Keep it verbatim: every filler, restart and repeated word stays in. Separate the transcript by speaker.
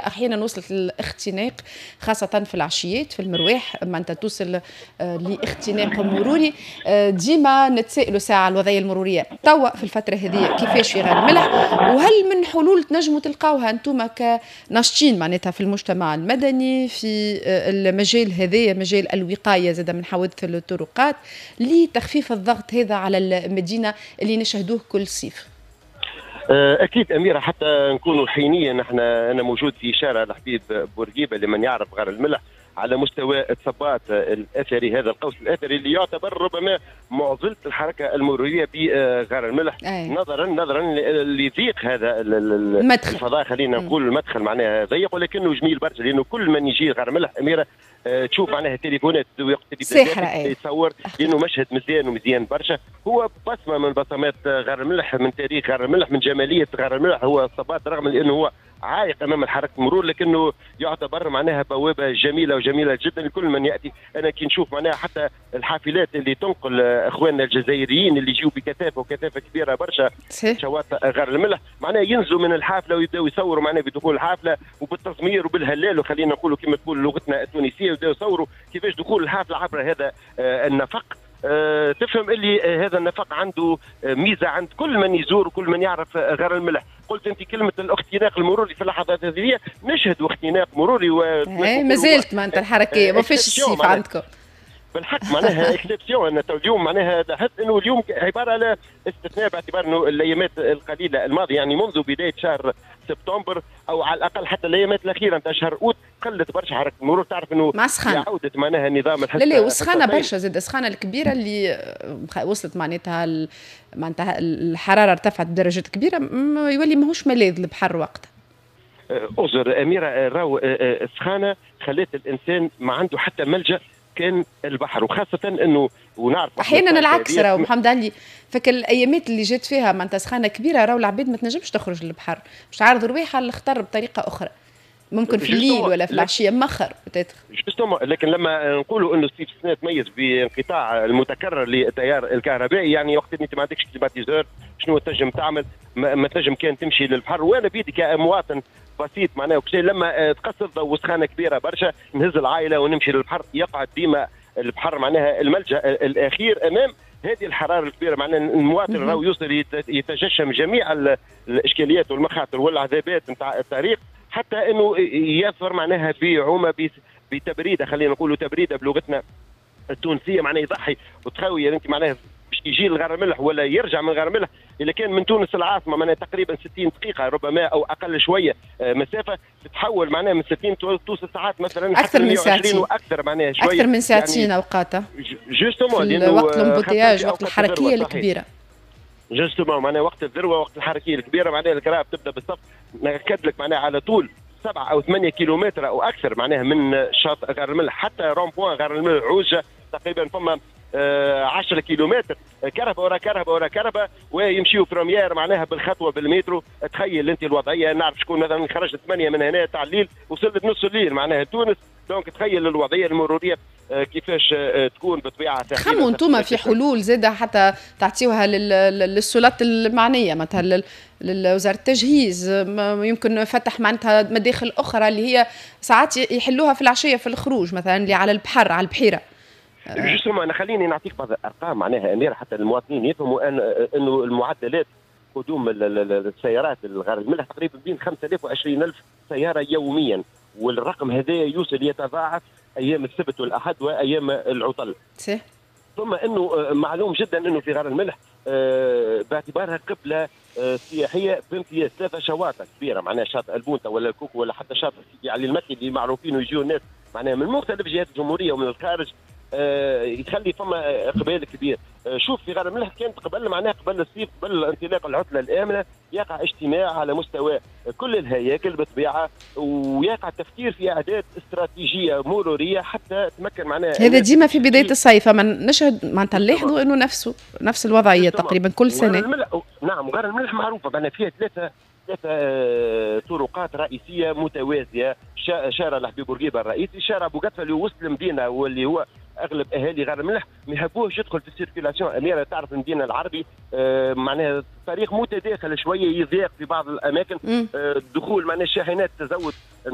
Speaker 1: أحيانا وصلت للاختناق خاصة في العشيات في المرواح، ما أنت توصل لاختناق مروري. ديما نتسائلوا ساعة الوضعية المرورية توا في الفترة هذه كيفاش في غار الملح، وهل من حلول تنجموا تلقاوها أنتم كناشطين معناتها في المجتمع المدني في المجال هذا، مجال الوقاية زاد من حوادث الطرقات، لتخفيف الضغط هذا على المدينة اللي نشهدوه كل صيف؟
Speaker 2: اكيد اميره، حتى نكونوا حينيا نحن انا موجود في شارع الحبيب بورقيبه لمن يعرف غار الملح على مستوى الثبات الاثري، هذا القوس الاثري اللي يعتبر ربما معضله الحركه المروريه بغار الملح. أي. نظرا نظرا لضيق هذا المدخل. الفضاء، خلينا نقول المدخل معناها ضيق، ولكنه جميل برشا، لانه كل من يجي غار الملح اميره أه تشوف معناها تليفونات وقت اللي يتصور، لانه مشهد مزيان ومزيان برشا. هو بصمه من بصمات غار الملح، من تاريخ غار الملح، من جماليه غار الملح هو الثبات، رغم انه هو عائق امام الحركه المرور، لكنه يعتبر معناها بوابه جميله وجميله جدا لكل من ياتي. انا كي نشوف معناها حتى الحافلات اللي تنقل اخواننا الجزائريين اللي يجيوا بكثافه وكثافه كبيره برشا شواطئ غار الملح، معناها ينزلوا من الحافله ويبداوا يصوروا معناها بدخول الحافله وبالتصمير وبالهلال، وخلينا نقولوا كما تقول لغتنا التونسيه، ويبداوا يصوروا كيفاش دخول الحافله عبر هذا النفق. أه تفهم اللي هذا النفق عنده ميزه عند كل من يزور وكل من يعرف غار الملح. قلت انت كلمه الاختناق المروري في اللحظات هذه، نشهد اختناق مروري و
Speaker 1: ما زلت ما انت الحركيه ما فيش الصيف عندكم
Speaker 2: بالحق معناها اكسبسيون. اليوم معناها تحس انه اليوم عباره على استثناء، باعتبار انه الايامات القليله الماضيه يعني منذ بدايه شهر سبتمبر او على الاقل حتى الايامات الاخيره نتاع شهر اوت قلت برشا حركه المرور. تعرف انه عوده معناها نظام الحس.
Speaker 1: لا لا وسخانه برشا، زاد السخانه الكبيره اللي وصلت معناتها معناتها الحراره ارتفعت بدرجات كبيره، يولي ماهوش ملاذ البحر وقتها.
Speaker 2: أعذر أميرة، راهو السخانة خلت الإنسان ما عنده حتى ملجأ كان البحر، وخاصة أنه ونعرف
Speaker 1: أحيانا العكس. راهو محمد علي فكر الأيامات اللي جات فيها معناتها سخانة كبيرة، راهو العباد ما تنجمش تخرج للبحر، مش تعرض رواحها للخطر بطريقة أخرى، ممكن في الليل ولا في العشية مخر بتاتر.
Speaker 2: لكن لما نقولوا انه الصيف السنه تميز بانقطاع المتكرر للتيار الكهربائي، يعني وقت انت ما عندكش كليماتيزور شنو تنجم تعمل؟ ما تنجم كان تمشي للبحر. وانا بيدي كمواطن بسيط معناه وكشي لما تقصر ضو سخانه كبيره برشا نهز العائله ونمشي للبحر، يقعد ديما البحر معناها الملجا الاخير امام هذه الحراره الكبيره. معناها المواطن راهو يوصل يتجشم جميع الاشكاليات والمخاطر والعذابات نتاع الطريق، حتى انه يظهر معناها بعومه بتبريده، خلينا نقولوا تبريده بلغتنا التونسيه، معناها يضحي وتخوي انت معناها باش يجي لغار الملح ولا يرجع من غار الملح. اذا كان من تونس العاصمه معناها تقريبا ستين دقيقه ربما او اقل شويه مسافه، تتحول معناها من ستين توصل ساعات مثلا
Speaker 1: اكثر من ساعتين
Speaker 2: واكثر معناها شويه
Speaker 1: اكثر من ساعتين يعني اوقاتها
Speaker 2: جوستومون
Speaker 1: وقت الامبوتياج وقت الحركيه الكبيره.
Speaker 2: جوستومون معناها وقت الذروه وقت الحركيه الكبيره معناها الكراب تبدا بالصف. ناكد لك معناها على طول سبعة أو ثمانية كيلومتر أو أكثر معناها من شاطئ غار الملح حتى رون بوان غار الملح عوجة تقريبا فما آه عشرة كيلومتر كرهبة ورا كرهبة ورا كرهبة، ويمشيوا بريمير معناها بالخطوة بالمترو. تخيل أنت الوضعية، نعرف شكون مثلا خرجت ثمانية من هنا تاع الليل وصلت نص الليل معناها تونس. دونك تخيل الوضعية المرورية آه كيفاش آه تكون بطبيعة.
Speaker 1: خموا انتم في حلول زادة حتى تعطيوها للسلطات المعنية، مثلا لوزارة التجهيز، يمكن فتح معناتها مداخل أخرى اللي هي ساعات يحلوها في العشية في الخروج مثلا اللي على البحر على البحيرة.
Speaker 2: جسم أنا خليني نعطيك بعض الأرقام معناها أميرة حتى المواطنين يفهموا أن أنه المعدلات قدوم السيارات الغار الملح تقريبا بين خمسة آلاف وعشرين ألف سيارة يوميا، والرقم هذا يوصل يتضاعف أيام السبت والأحد وأيام العطل.
Speaker 1: صح.
Speaker 2: ثم أنه معلوم جدا أنه في غار الملح أه باعتبارها قبلة أه سياحية بامتياز ثلاثة شواطئ كبيرة معناها شاطئ البونتا ولا الكوكو ولا حتى شاطئ سيدي علي المكي اللي معروفين ويجيوا الناس معناها من مختلف جهات الجمهورية ومن الخارج. أه يخلي فما اقبال كبير. أه شوف في غار الملح كانت قبل معناها قبل الصيف قبل انطلاق العطله الامنه يقع اجتماع على مستوى كل الهياكل بالطبيعه، ويقع تفكير في اعداد استراتيجيه مروريه حتى تمكن معناها.
Speaker 1: هذا ديما في بدايه الصيف، اما نشهد معناتها نلاحظوا انه نفسه نفس الوضعيه تقريبا كل سنه.
Speaker 2: الملح نعم غار الملح معروفه بان فيها ثلاثه ثلاثة طرقات رئيسية متوازية، شارع الحبيب بورقيبة الرئيسي، شارع بوقتها اللي وسط المدينة واللي هو أغلب أهالي غار الملح ما يحبوش يدخل في السيركيلاسيون. أميرة تعرف المدينة العربي آه معناها طريق متداخل شوية يضيق في بعض الأماكن، آه دخول معناها الشاحنات تزود